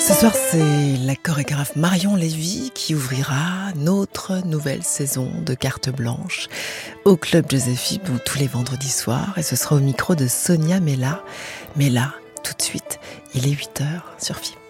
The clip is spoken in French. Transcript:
Ce soir, c'est la chorégraphe Marion Lévy qui ouvrira notre nouvelle saison de Carte Blanche au Club Joséphine tous les vendredis soirs. Et ce sera au micro de Sonia Mella. Mais là, tout de suite, il est 8h sur FIP.